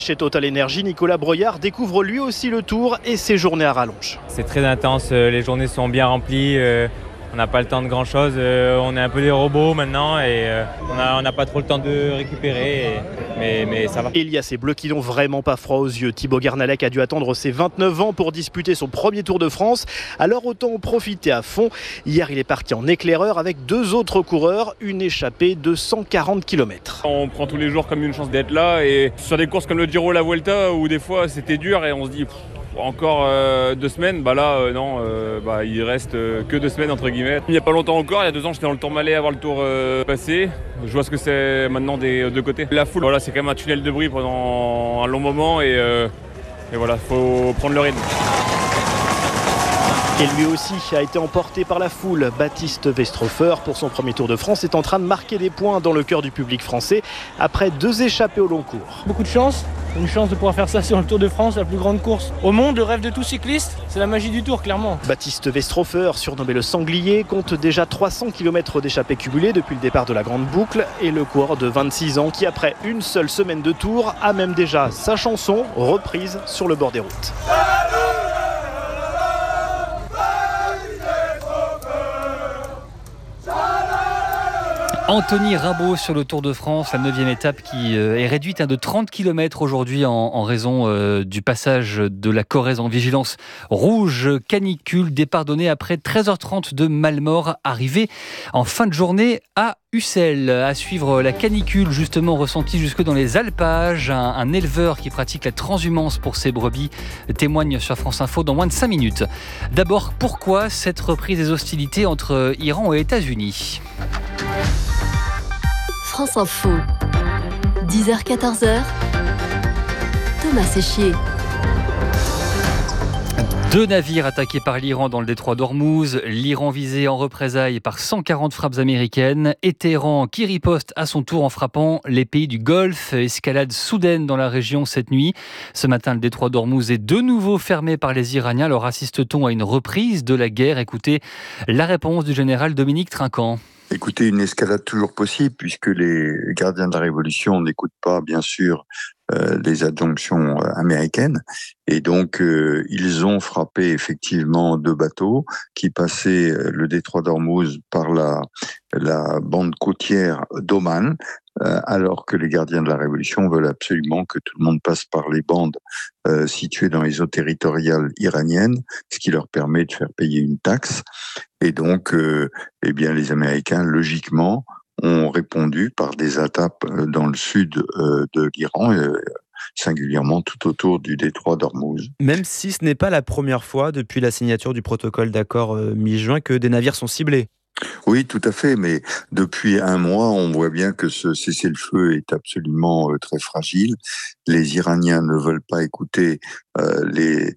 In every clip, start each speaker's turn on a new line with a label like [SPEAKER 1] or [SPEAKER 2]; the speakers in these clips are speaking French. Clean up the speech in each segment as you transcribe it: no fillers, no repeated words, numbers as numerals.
[SPEAKER 1] Chez Total Energy, Nicolas Broyard découvre lui aussi le Tour et ses journées à rallonge.
[SPEAKER 2] C'est très intense, les journées sont bien remplies, on n'a pas le temps de grand chose, on est un peu des robots maintenant et on n'a pas trop le temps de récupérer, mais ça va.
[SPEAKER 1] Et il y a ces bleus qui n'ont vraiment pas froid aux yeux. Thibaut Garnalec a dû attendre ses 29 ans pour disputer son premier Tour de France, alors autant en profiter à fond. Hier il est parti en éclaireur avec 2 autres coureurs, une échappée de 140 km.
[SPEAKER 3] On prend tous les jours comme une chance d'être là et sur des courses comme le Giro, la Vuelta où des fois c'était dur et on se dit encore 2 semaines, non, il reste que 2 semaines entre guillemets. Il n'y a pas longtemps encore, il y a 2 ans j'étais dans le Tourmalet avant le Tour passé. Je vois ce que c'est maintenant des deux côtés. La foule, c'est quand même un tunnel de bruit pendant un long moment et voilà, faut prendre le rythme.
[SPEAKER 1] Et lui aussi a été emporté par la foule. Baptiste Westrofer, pour son premier Tour de France, est en train de marquer des points dans le cœur du public français après 2 échappées au long cours.
[SPEAKER 4] Beaucoup de chance, une chance de pouvoir faire ça sur le Tour de France, la plus grande course au monde, le rêve de tout cycliste, c'est la magie du Tour clairement.
[SPEAKER 1] Baptiste Westrofer, surnommé le Sanglier, compte déjà 300 km d'échappées cumulées depuis le départ de la Grande Boucle et le coureur de 26 ans qui, après une seule semaine de Tour, a même déjà sa chanson reprise sur le bord des routes.
[SPEAKER 5] Anthony Rimbaud sur le Tour de France, la 9e étape qui est réduite de 30 km aujourd'hui en raison du passage de la Corrèze en vigilance rouge canicule. Départ donné après 13h30 de Malmort, arrivé en fin de journée à Ussel. À suivre la canicule justement ressentie jusque dans les alpages. Un éleveur qui pratique la transhumance pour ses brebis témoigne sur France Info dans moins de 5 minutes. D'abord, pourquoi cette reprise des hostilités entre Iran et États-Unis ?
[SPEAKER 6] France Info, 10h-14h, Thomas Séchier.
[SPEAKER 5] 2 navires attaqués par l'Iran dans le détroit d'Ormuz, l'Iran visé en représailles par 140 frappes américaines et Téhéran qui riposte à son tour en frappant les pays du Golfe. Escalade soudaine dans la région cette nuit. Ce matin, le détroit d'Ormuz est de nouveau fermé par les Iraniens. Alors assiste-t-on à une reprise de la guerre ? Écoutez la réponse du général Dominique Trinquant.
[SPEAKER 7] Écoutez, une escalade toujours possible puisque les gardiens de la Révolution n'écoutent pas, bien sûr, les injonctions américaines. Et donc, ils ont frappé effectivement 2 bateaux qui passaient le détroit d'Ormuz par la bande côtière d'Oman, alors que les gardiens de la Révolution veulent absolument que tout le monde passe par les bandes situées dans les eaux territoriales iraniennes, ce qui leur permet de faire payer une taxe. Et donc, les Américains, logiquement, ont répondu par des attaques dans le sud de l'Iran, singulièrement tout autour du détroit d'Ormuz.
[SPEAKER 8] Même si ce n'est pas la première fois depuis la signature du protocole d'accord mi-juin que des navires sont ciblés.
[SPEAKER 7] Oui, tout à fait, mais depuis un mois, on voit bien que ce cessez-le-feu est absolument très fragile. Les Iraniens ne veulent pas écouter les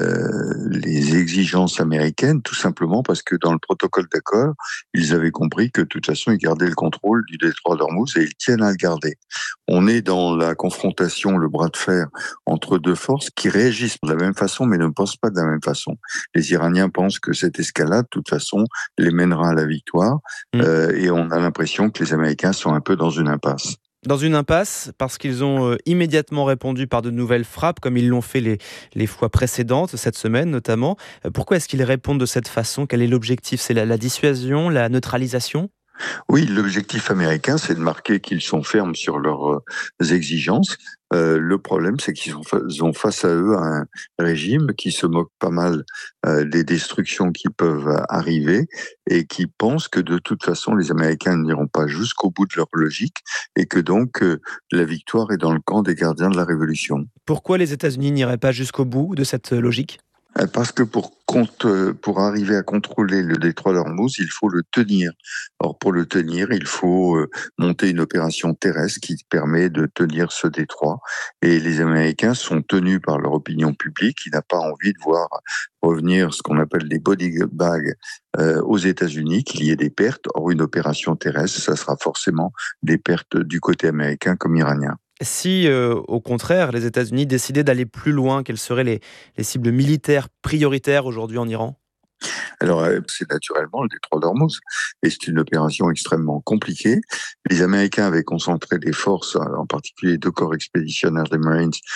[SPEAKER 7] exigences américaines, tout simplement parce que dans le protocole d'accord, ils avaient compris que de toute façon, ils gardaient le contrôle du détroit d'Ormuz et ils tiennent à le garder. On est dans la confrontation, le bras de fer entre 2 forces qui réagissent de la même façon, mais ne pensent pas de la même façon. Les Iraniens pensent que cette escalade, de toute façon, les mènera à la victoire, et on a l'impression que les Américains sont un peu dans une impasse.
[SPEAKER 8] Dans une impasse, parce qu'ils ont immédiatement répondu par de nouvelles frappes, comme ils l'ont fait les fois précédentes, cette semaine notamment. Pourquoi est-ce qu'ils répondent de cette façon ? Quel est l'objectif ? C'est la dissuasion, la neutralisation ?
[SPEAKER 7] Oui, l'objectif américain, c'est de marquer qu'ils sont fermes sur leurs exigences. Le problème, c'est qu'ils ont face à eux un régime qui se moque pas mal des destructions qui peuvent arriver et qui pense que de toute façon, les Américains n'iront pas jusqu'au bout de leur logique et que donc la victoire est dans le camp des gardiens de la Révolution.
[SPEAKER 8] Pourquoi les États-Unis n'iraient pas jusqu'au bout de cette logique ?
[SPEAKER 7] Parce que pour arriver à contrôler le détroit d'Ormuz, il faut le tenir. Or, pour le tenir, il faut monter une opération terrestre qui permet de tenir ce détroit. Et les Américains sont tenus par leur opinion publique, qui n'a pas envie de voir revenir ce qu'on appelle des body bags aux États-Unis, qu'il y ait des pertes. Or, une opération terrestre, ça sera forcément des pertes du côté américain comme iranien.
[SPEAKER 8] Si, au contraire, les États-Unis décidaient d'aller plus loin, quelles seraient les cibles militaires prioritaires aujourd'hui en Iran ?
[SPEAKER 7] Alors, c'est naturellement le détroit d'Ormuz, et c'est une opération extrêmement compliquée. Les Américains avaient concentré des forces, en particulier 2 corps expéditionnaires des Marines,